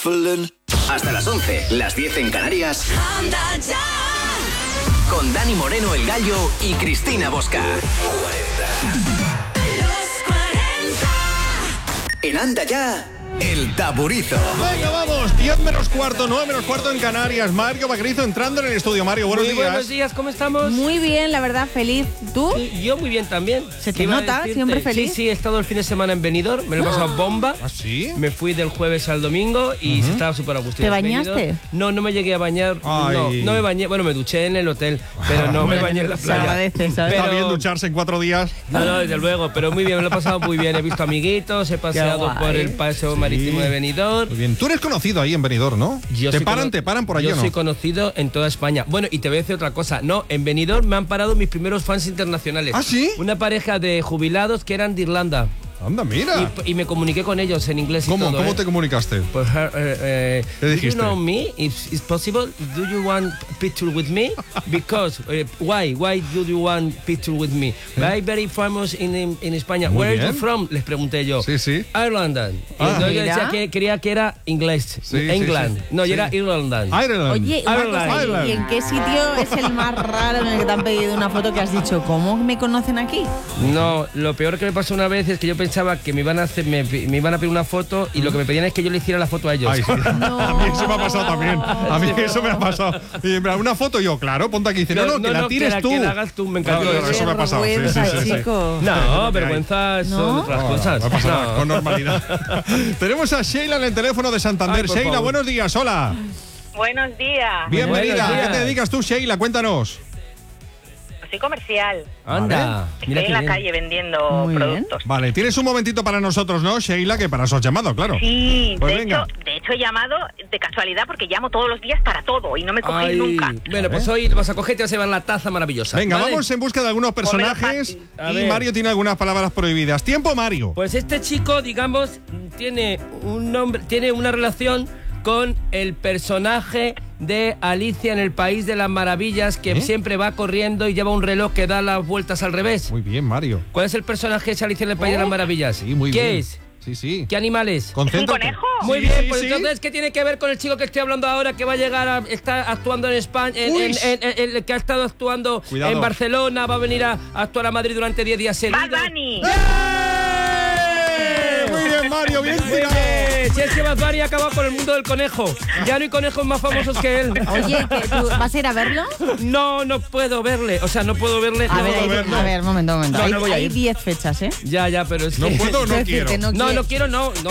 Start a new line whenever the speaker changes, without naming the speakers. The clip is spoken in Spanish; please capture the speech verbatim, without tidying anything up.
Hasta las once, las diez en Canarias.
Anda ya.
Con Dani Moreno, el Gallo, y Cristina Bosca.
Los cuarenta.
En Anda ya, el Taburizo.
Venga, vamos, diez menos cuarto, nueve menos cuarto en Canarias. Mario Vaquerizo entrando en el estudio. Mario, buenos
muy
días.
Buenos días, ¿cómo estamos?
Muy bien, la verdad, feliz. ¿Tú?
Sí, yo muy bien también.
Se te nota, siempre feliz.
Sí, sí, he estado el fin de semana en Benidorm, me lo he pasado bomba.
¿Ah, sí?
Me fui del jueves al domingo y uh-huh. se estaba súper a gusto.
¿Te bañaste?
Benidorm. No, no me llegué a bañar.
Ay.
No, no me bañé. Bueno, me duché en el hotel, pero no me bañé en la
Se
playa.
agradece, ¿sabes?
Está
Pero-
bien ducharse en cuatro días.
No, no, desde luego, pero muy bien, me lo he pasado muy bien. He visto amiguitos, he paseado
guay.
por el paseo marítimo de Benidorm.
Muy bien. Tú eres conocido ahí en Benidorm, ¿no?
Yo
¿Te
soy
paran,
cono-
te paran por allí
Yo
o no?
soy conocido en toda España. Bueno, y te voy a decir otra cosa. No, en Benidorm me han parado mis primeros fans internacionales.
¿Ah, sí?
Una pareja de jubilados que eran de Irlanda.
Anda, mira.
Y, y me comuniqué con ellos en inglés y
¿Cómo?
todo.
¿Cómo
¿eh?
te comunicaste?
Pues, eh, eh,
¿Qué
do
dijiste?
you know me? If it's possible, do you want picture with me? Because, eh, why? Why do you want picture with me? I'm very famous in, in, in España.
Muy
Where
bien.
are you from? Les pregunté yo.
Sí, sí.
Ireland. Y
Ah.
entonces yo
Mira.
decía que quería que era inglés.
Sí,
England.
sí, sí.
No,
Sí.
yo era Ireland.
Ireland.
Oye, una
Ireland.
cosa, ¿y-
Ireland.
¿y en qué sitio es el más raro en el que te han pedido una foto que has dicho, ¿cómo me conocen aquí?
No, lo peor que me pasó una vez es que yo pensaba que me iban a hacer, me, me iban a pedir una foto y lo que me pedían es que yo le hiciera la foto a ellos.
Ay, sí. A mí eso me ha pasado también. A mí eso me ha pasado. Y en plan, una foto yo, claro, ponte aquí. Dice, no, no, que la tires
que
tú.
que la hagas tú, me
Claro,
encantó.
claro, eso me ha pasado. Sí, sí,
Vergüenza,
sí, sí.
chico.
No, vergüenzas
¿No?
son otras
No,
cosas.
no, no pasa nada,
No.
con normalidad. Tenemos a Sheila en el teléfono de Santander.
Ay, por
Sheila,
favor.
buenos días, hola.
Buenos días.
Bienvenida.
Buenos
¿A
días.
qué te dedicas tú, Sheila? Cuéntanos.
Soy comercial.
Anda,
Estoy
mira
en
qué
la
bien.
calle vendiendo
Muy bien.
productos.
Vale, tienes un momentito para nosotros, ¿no, Sheila? Que para eso has llamado, claro.
Sí,
Pues
de,
venga.
hecho, de hecho he llamado de casualidad porque llamo todos los días para todo y no me cogéis
Ay,
nunca.
bueno, pues hoy te vas a coger y te vas a llevar la taza maravillosa.
Venga,
¿vale?
vamos en busca de algunos personajes.
fácil.
A
Y
ver.
Mario tiene algunas palabras prohibidas. Tiempo, Mario.
Pues este chico, digamos, tiene un nombre, tiene una relación con el personaje de Alicia en el País de las Maravillas, que
¿Eh?
siempre va corriendo y lleva un reloj que da las vueltas al revés.
Muy bien, Mario.
¿Cuál es el personaje de Alicia en el País de las Maravillas?
Sí, muy
¿Qué
bien.
es?
Sí, sí.
¿Qué animal es?
¿Es un
Concéntrate.
conejo?
Muy
Sí,
bien,
sí,
pues
sí.
entonces, ¿qué tiene que ver con el chico que estoy hablando ahora, que va a llegar a estar actuando en España, en,
Uy.
en- en- en- en- que ha estado actuando
Cuidado.
en Barcelona, va a venir a, a actuar a Madrid durante diez días seguidos?
Bad Bunny.
¡Eh! Muy bien, Mario, bien tirado.
Eh, si es que Bad Bunny ha acabado con el mundo del conejo. Ya no hay conejos más famosos que él.
Oye, ¿que tú vas a ir a verlo?
No, no puedo verle. O sea, no puedo verle.
A
no
ver,
puedo
hay-
verlo.
a ver, momento, momento.
No,
Hay
no voy a
hay
ir.
diez fechas, ¿eh?
Ya, ya, pero es
No
que...
puedo o no
Es decir,
quiero.
que
No,
quiere-
no quiero, no. no